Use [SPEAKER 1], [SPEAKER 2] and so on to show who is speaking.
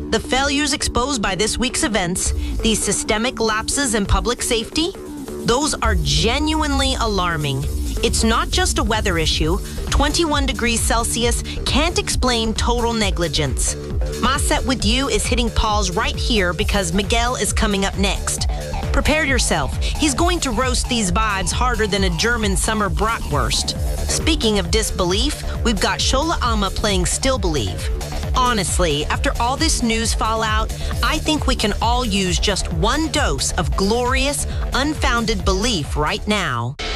[SPEAKER 1] The failures exposed by this week's events, these systemic lapses in public safety, those are genuinely alarming. It's not just a weather issue. 21 degrees Celsius can't explain total negligence. My set with you is hitting pause right here because Miguel is coming up next. Prepare yourself. He's going to roast these vibes harder than a German summer bratwurst. Speaking of disbelief, we've got Shola Alma playing Still Believe. Honestly, after all this news fallout, I think we can all use just one dose of glorious, unfounded belief right now.